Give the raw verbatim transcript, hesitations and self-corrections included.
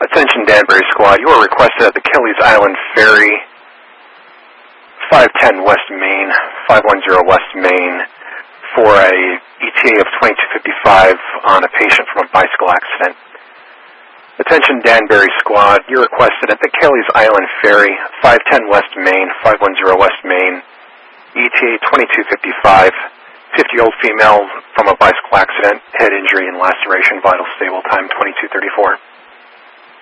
Attention Danbury Squad, you are requested at the Kelly's Island Ferry, five ten West Main, five one zero West Main, for a E T A of twenty-two fifty-five on a patient from a bicycle accident. Attention Danbury Squad, you're requested at the Kelly's Island Ferry, five ten West Main, five one zero West Main, E T A twenty-two fifty-five, fifty-year-old female from a bicycle accident, head injury and laceration, vital stable time twenty-two thirty-four.